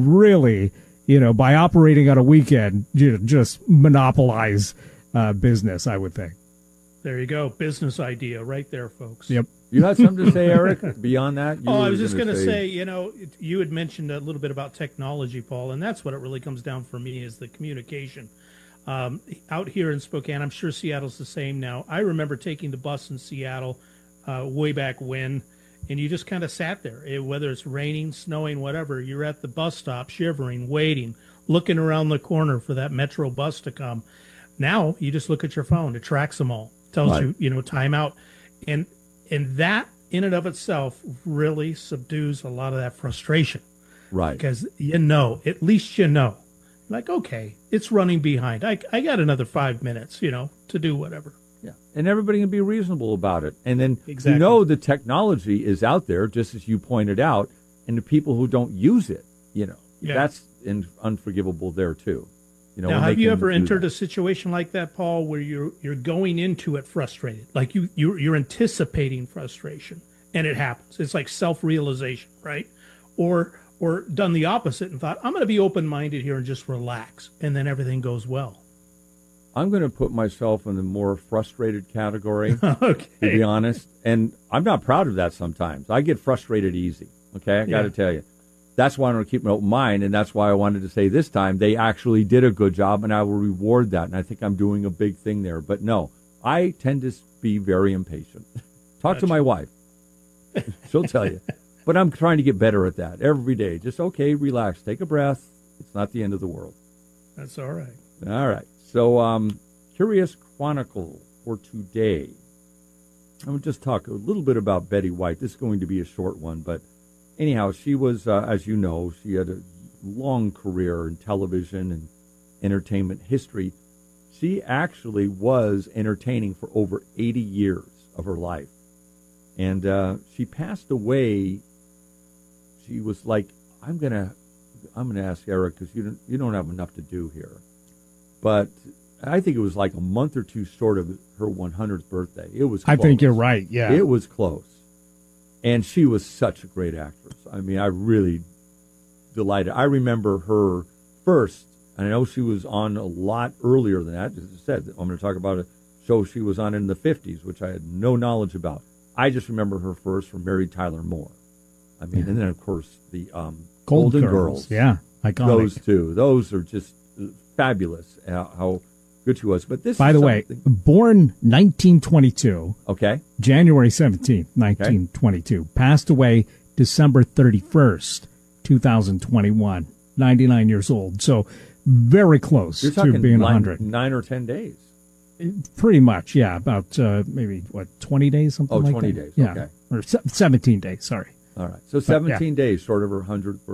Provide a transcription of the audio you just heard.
really, by operating on a weekend, just monopolize business, I would think. There you go. Business idea right there, folks. Yep. You had something to say, Eric, beyond that? I was just going to say, you had mentioned a little bit about technology, Paul, and that's what it really comes down for me is the communication. Out here in Spokane, I'm sure Seattle's the same now. I remember taking the bus in Seattle way back when, and you just kind of sat there. Whether it's raining, snowing, whatever, you're at the bus stop, shivering, waiting, looking around the corner for that Metro bus to come. Now you just look at your phone. It tracks them all. Tells you, time out. And that in and of itself really subdues a lot of that frustration. Right. Because at least like, okay, it's running behind. I got another 5 minutes, to do whatever. Yeah. And everybody can be reasonable about it. And then, exactly. The technology is out there, just as you pointed out, and the people who don't use it, that's unforgivable there too. Now, have you ever entered a situation like that, Paul, where you're going into it frustrated, like you're anticipating frustration, and it happens? It's like self-realization, right? Or done the opposite and thought, I'm going to be open-minded here and just relax, and then everything goes well. I'm going to put myself in the more frustrated category, okay. to be honest, and I'm not proud of that sometimes. I get frustrated easy, okay? I got to tell you. That's why I want to keep an open mind, and that's why I wanted to say this time they actually did a good job, and I will reward that, and I think I'm doing a big thing there. But no, I tend to be very impatient. Talk to my wife. She'll tell you. But I'm trying to get better at that every day. Just, okay, relax, take a breath. It's not the end of the world. That's all right. All right. So, Curious Chronicle for today. I'm going to just talk a little bit about Betty White. This is going to be a short one, but anyhow, she was, as you know, she had a long career in television and entertainment history. She actually was entertaining for over 80 years of her life. And she passed away. She was like, I'm gonna ask Eric, because you don't have enough to do here. But I think it was like a month or two short of her 100th birthday. It was close. I think you're right, yeah. It was close. And she was such a great actress. I mean, I really delighted. I remember her first, and I know she was on a lot earlier than that. As I said, I'm going to talk about a show she was on in the 50s, which I had no knowledge about. I just remember her first from Mary Tyler Moore. I mean, and then, of course, the Golden Girls. Yeah, iconic. Those two. Those are just fabulous, how good she was. But this, by the way, born 1922. Okay. January 17th, 1922. Okay. Passed away December 31st, 2021. 99 years old. So very close to being 100. 9 or 10 days. Pretty much, yeah. About maybe, 20 days, something like that? 20 days, yeah. okay. Or 17 days, sorry. All right. So 17 days short of her 100th birthday.